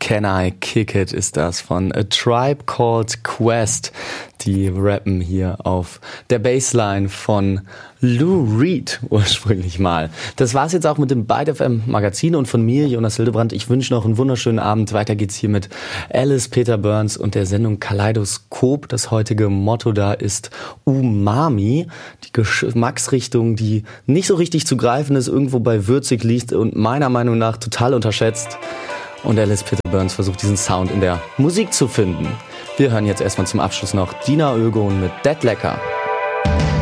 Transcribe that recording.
Can I Kick It ist das von A Tribe Called Quest. Die rappen hier auf der Bassline von Lou Reed ursprünglich mal. Das war's jetzt auch mit dem Byte FM Magazin und von mir, Jonas Hildebrand. Ich wünsche noch einen wunderschönen Abend. Weiter geht's hier mit Alice Peter Burns und der Sendung Kaleidoskop. Das heutige Motto da ist Umami. Die Geschmacksrichtung, die nicht so richtig zu greifen ist, irgendwo bei würzig liegt und meiner Meinung nach total unterschätzt. Und Alice Peter Burns versucht diesen Sound in der Musik zu finden. Wir hören jetzt erstmal zum Abschluss noch Dina Ögon mit Dead Lecker.